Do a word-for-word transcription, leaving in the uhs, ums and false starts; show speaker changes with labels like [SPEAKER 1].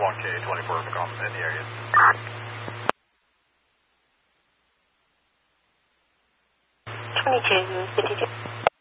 [SPEAKER 1] one K twenty-four become in the area.
[SPEAKER 2] twenty-two fifty-two.